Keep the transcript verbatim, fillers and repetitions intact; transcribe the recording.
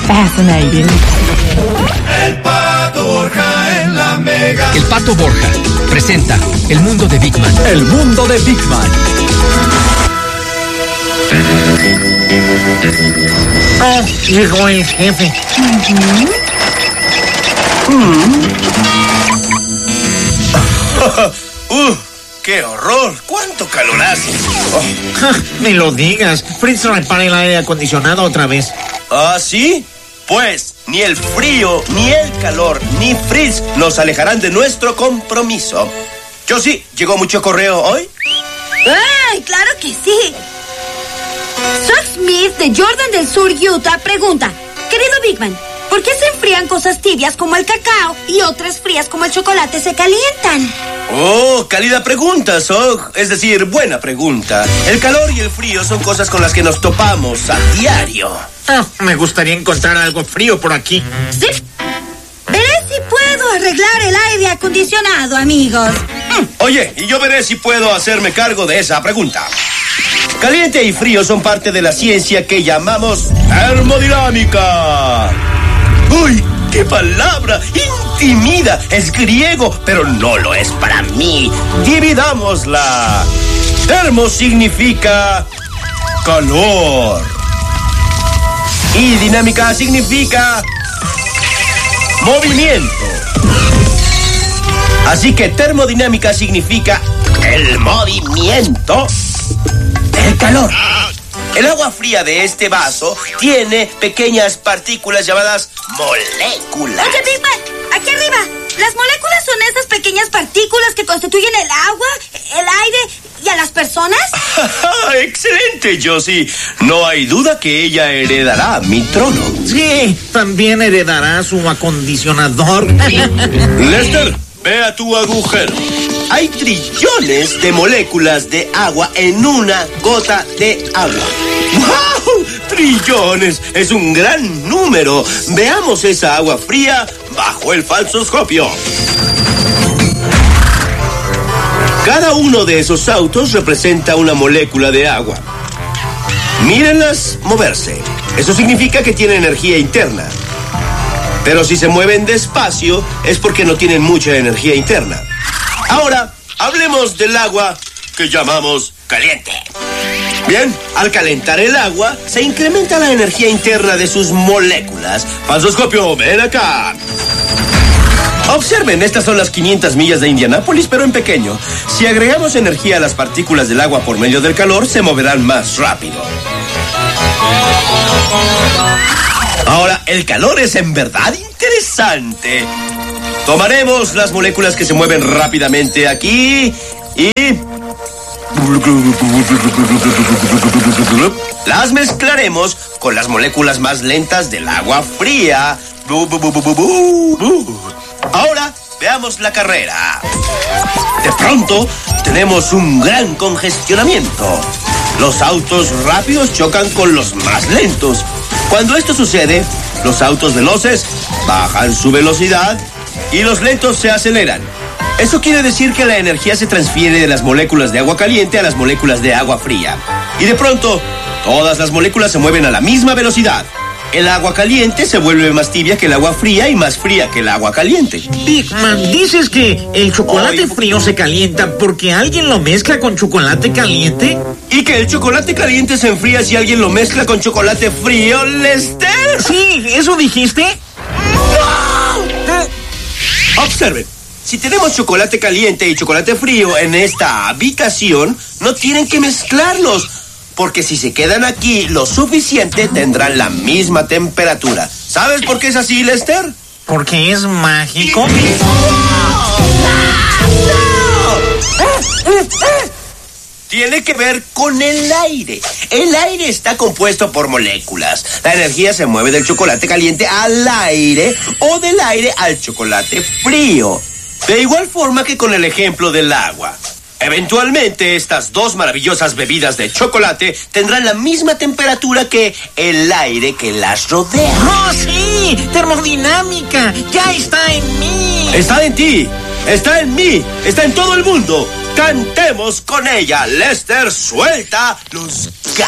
fascinating. El Pato Borja en la Mega. El Pato Borja presenta El Mundo de Big Man. El Mundo de Big Man. Oh, llegó el jefe. ¡Uh! ¡Qué horror! ¡Cuánto calor hace! Oh. Ja, me lo digas. Fritz repara el aire acondicionado otra vez. ¿Ah, sí? Pues ni el frío, ni el calor, ni Fritz nos alejarán de nuestro compromiso. Josie, ¿llegó mucho correo hoy? ¡Ay, claro que sí! Chuck Smith de Jordan del Sur, Utah, pregunta: querido Big Man, ¿por qué se enfrían cosas tibias como el cacao y otras frías como el chocolate se calientan? Oh, cálida pregunta, Sog. Es decir, buena pregunta. El calor y el frío son cosas con las que nos topamos a diario. Oh, me gustaría encontrar algo frío por aquí. Sí. Veré si puedo arreglar el aire acondicionado, amigos. Oye, y yo veré si puedo hacerme cargo de esa pregunta. Caliente y frío son parte de la ciencia que llamamos termodinámica. ¡Uy! ¡Qué palabra! ¡Intimida! Es griego, pero no lo es para mí. Dividámosla. Termo significa calor. Y dinámica significa movimiento. Así que termodinámica significa el movimiento del calor. El agua fría de este vaso tiene pequeñas partículas llamadas moléculas. Oye, Big Man, aquí arriba. Las moléculas son esas pequeñas partículas que constituyen el agua, el aire y a las personas. ¡Excelente, Josie! No hay duda que ella heredará mi trono. Sí, también heredará su acondicionador. Lester, ve a tu agujero. Hay trillones de moléculas de agua en una gota de agua. ¡Wow! ¡Trillones! Es un gran número. Veamos esa agua fría bajo el falsoscopio. Cada uno de esos autos representa una molécula de agua. Mírenlas moverse. Eso significa que tienen energía interna. Pero si se mueven despacio es porque no tienen mucha energía interna. Ahora, hablemos del agua que llamamos caliente. Bien, al calentar el agua, se incrementa la energía interna de sus moléculas. Falsoscopio, ven acá. Observen, estas son las quinientas millas de Indianápolis, pero en pequeño. Si agregamos energía a las partículas del agua por medio del calor, se moverán más rápido. Ahora, el calor es en verdad interesante. Tomaremos las moléculas que se mueven rápidamente aquí y las mezclaremos con las moléculas más lentas del agua fría. Ahora veamos la carrera. De pronto tenemos un gran congestionamiento. Los autos rápidos chocan con los más lentos. Cuando esto sucede, los autos veloces bajan su velocidad y los lentos se aceleran. Eso quiere decir que la energía se transfiere de las moléculas de agua caliente a las moléculas de agua fría. Y de pronto, todas las moléculas se mueven a la misma velocidad. El agua caliente se vuelve más tibia que el agua fría y más fría que el agua caliente. Big Man, ¿dices que el chocolate Oye, frío se calienta porque alguien lo mezcla con chocolate caliente? ¿Y que el chocolate caliente se enfría si alguien lo mezcla con chocolate frío, Lester? Sí, ¿eso dijiste? ¡No! Observen. Si tenemos chocolate caliente y chocolate frío en esta habitación, no tienen que mezclarlos, porque si se quedan aquí lo suficiente, tendrán la misma temperatura. ¿Sabes por qué es así, Lester? Porque es mágico. Tiene que ver con el aire. El aire está compuesto por moléculas. La energía se mueve del chocolate caliente al aire o del aire al chocolate frío. De igual forma que con el ejemplo del agua. Eventualmente, estas dos maravillosas bebidas de chocolate tendrán la misma temperatura que el aire que las rodea. ¡Oh, sí! ¡Termodinámica! ¡Ya está en mí! ¡Está en ti! ¡Está en mí! ¡Está en todo el mundo! ¡Cantemos con ella! Lester, suelta los